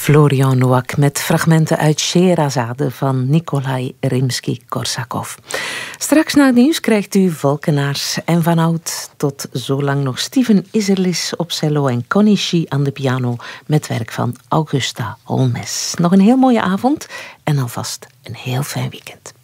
Florian Nouac met fragmenten uit Scheherazade van Nikolai Rimsky-Korsakov. Straks na het nieuws krijgt u Valkenaars en van oud tot zolang nog Steven Iserlis op cello en Connie Shee aan de piano met werk van Augusta Holmes. Nog een heel mooie avond en alvast een heel fijn weekend.